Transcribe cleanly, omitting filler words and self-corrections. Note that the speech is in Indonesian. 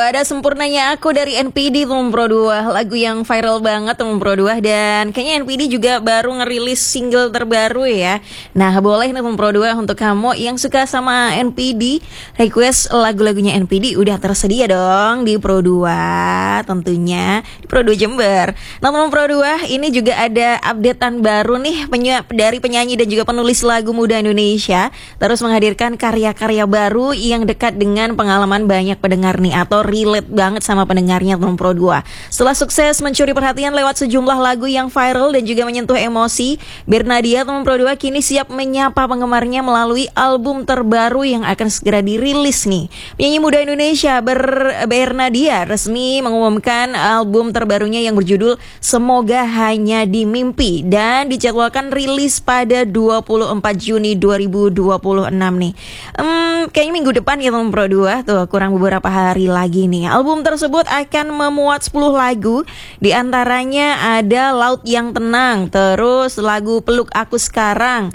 ada Sempurnanya Aku dari NPD teman Pro 2. Lagu yang viral banget teman Pro 2. Dan kayaknya NPD juga baru ngerilis single terbaru ya. Nah boleh teman Pro 2 untuk kamu yang suka sama NPD, request lagu-lagunya NPD udah tersedia dong di Pro 2. Tentunya di Pro 2 Jember. Nah teman Pro 2, ini juga ada updatean baru nih dari penyanyi dan juga penulis lagu muda Indonesia. Terus menghadirkan karya-karya baru yang dekat dengan pengalaman banyak pendengar nih, atau relate banget sama pendengarnya teman Pro 2. Setelah sukses mencuri perhatian lewat sejumlah lagu yang viral dan juga menyentuh emosi, Bernadia teman Pro 2 kini siap menyapa penggemarnya melalui album terbaru yang akan segera dirilis nih. Penyanyi muda Indonesia Bernadia resmi mengumumkan album terbarunya yang berjudul Semoga Hanya di Mimpi dan dijadwalkan rilis pada 24 Juni 2026 nih. Kayaknya minggu depan ya teman Pro 2, tuh kurang beberapa hari lagi nih. Album tersebut akan memuat 10 lagu, di antaranya ada Laut Yang Tenang, terus lagu Peluk Aku Sekarang,